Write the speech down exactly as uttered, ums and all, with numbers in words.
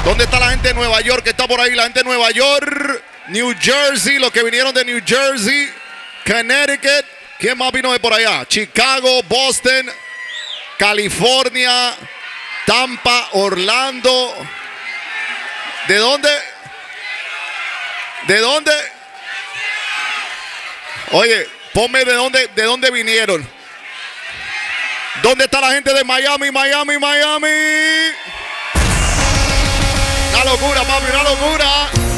¿Dónde está la gente de Nueva York que está por ahí? La gente de Nueva York, New Jersey, los que vinieron de New Jersey, Connecticut. ¿Quién más vino de por allá? Chicago, Boston, California, Tampa, Orlando. ¿De dónde? ¿De dónde? Oye, ponme de dónde, de dónde vinieron. ¿Dónde está la gente de Miami, Miami, Miami? Una locura, papi, una locura.